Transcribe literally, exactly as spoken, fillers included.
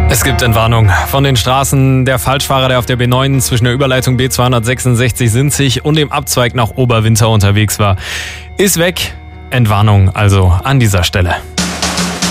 Es gibt Entwarnung von den Straßen. Der Falschfahrer, der auf der B neun zwischen der Überleitung B zweihundertsechsundsechzig Sinzig und dem Abzweig nach Oberwinter unterwegs war, ist weg. Entwarnung also an dieser Stelle.